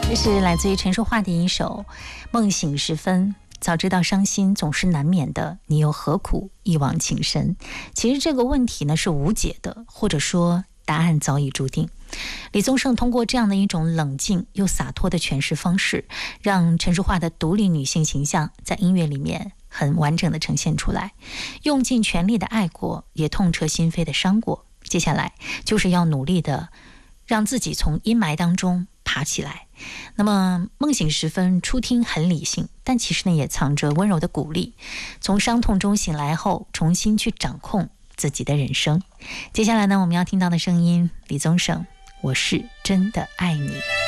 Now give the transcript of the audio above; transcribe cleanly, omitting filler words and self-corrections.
这是来自于陈淑桦的一首《梦醒时分》。早知道伤心总是难免的，你又何苦一往情深？其实这个问题呢是无解的，或者说答案早已注定。李宗盛通过这样的一种冷静又洒脱的诠释方式，让陈淑桦的独立女性形象在音乐里面很完整的呈现出来，用尽全力的爱过，也痛彻心扉的伤过。接下来就是要努力的让自己从阴霾当中爬起来。那么梦醒时分初听很理性，但其实呢也藏着温柔的鼓励，从伤痛中醒来后重新去掌控自己的人生。接下来呢我们要听到的声音，李宗盛，我是真的爱你。